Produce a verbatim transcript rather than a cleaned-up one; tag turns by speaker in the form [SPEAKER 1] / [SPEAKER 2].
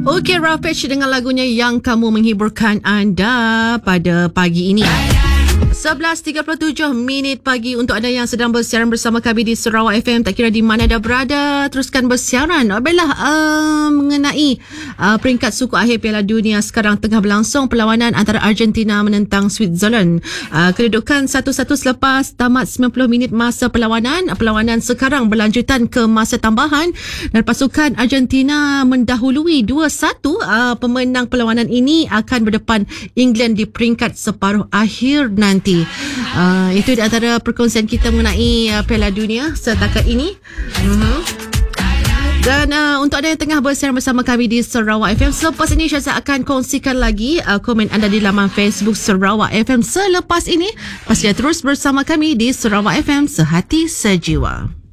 [SPEAKER 1] Okey, Rampage dengan lagunya Yang Kamu menghiburkan anda pada pagi ini. sebelas tiga puluh tujuh minit pagi untuk anda yang sedang bersiaran bersama kami di Sarawak F M. Tak kira di mana anda berada, teruskan bersiaran. Baiklah, uh, mengenai uh, peringkat suku akhir Piala Dunia, sekarang tengah berlangsung perlawanan antara Argentina menentang Switzerland. Uh, kedudukan satu satu selepas tamat sembilan puluh minit masa perlawanan. Perlawanan sekarang berlanjutan ke masa tambahan dan pasukan Argentina mendahului dua satu. Uh, pemenang perlawanan ini akan berdepan England di peringkat separuh akhir nanti. Uh, itu di antara perkongsian kita mengenai uh, Piala Dunia setakat ini. Uh-huh. Dan uh, untuk anda yang tengah bersiaran bersama kami di Sarawak F M, selepas ini saya akan kongsikan lagi uh, komen anda di laman Facebook Sarawak F M selepas ini. Pastinya terus bersama kami di Sarawak F M, sehati sejiwa.